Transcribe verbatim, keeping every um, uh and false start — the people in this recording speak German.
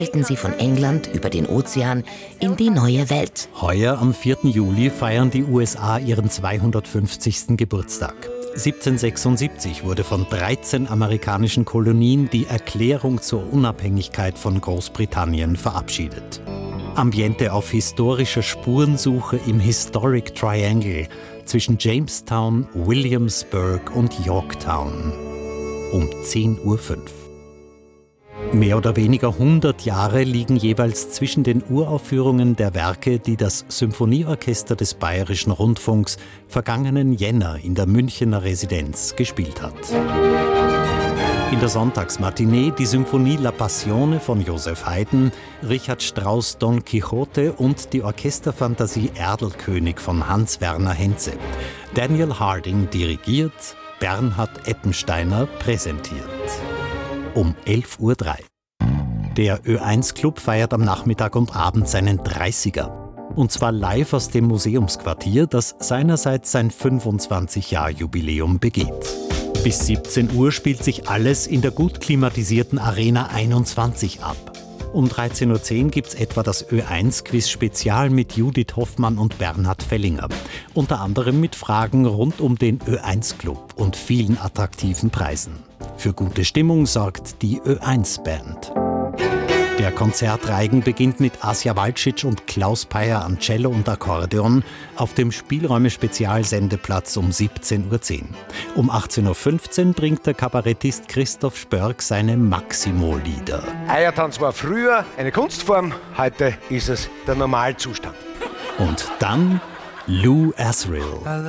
segelten sie von England über den Ozean in die neue Welt. Heuer am vierten Juli feiern die U S A ihren zweihundertfünfzigsten Geburtstag. siebzehnhundertsechsundsiebzig wurde von dreizehn amerikanischen Kolonien die Erklärung zur Unabhängigkeit von Großbritannien verabschiedet. Ambiente auf historischer Spurensuche im Historic Triangle zwischen Jamestown, Williamsburg und Yorktown. Um zehn Uhr fünf. Mehr oder weniger hundert Jahre liegen jeweils zwischen den Uraufführungen der Werke, die das Symphonieorchester des Bayerischen Rundfunks vergangenen Jänner in der Münchener Residenz gespielt hat. In der Sonntagsmatinee die Symphonie La Passione von Joseph Haydn, Richard Strauss' Don Quixote und die Orchesterfantasie Erdelkönig von Hans-Werner Henze. Daniel Harding dirigiert, Bernhard Eppensteiner präsentiert. Um elf Uhr drei. Der Ö eins Club feiert am Nachmittag und Abend seinen dreißiger. Und zwar live aus dem Museumsquartier, das seinerseits sein fünfundzwanzig-Jahr-Jubiläum begeht. Bis siebzehn Uhr spielt sich alles in der gut klimatisierten Arena einundzwanzig ab. Um dreizehn Uhr zehn gibt's etwa das Ö eins Quiz Spezial mit Judith Hoffmann und Bernhard Fellinger. Unter anderem mit Fragen rund um den Ö eins Club und vielen attraktiven Preisen. Für gute Stimmung sorgt die Ö eins Band. Der Konzertreigen beginnt mit Asja Walczyk und Klaus Peyer an Cello und Akkordeon auf dem Spielräume-Spezialsendeplatz um siebzehn Uhr zehn. Um achtzehn Uhr fünfzehn bringt der Kabarettist Christoph Spörk seine Maximo-Lieder. Eiertanz war früher eine Kunstform, heute ist es der Normalzustand. Und dann Lou Asriel.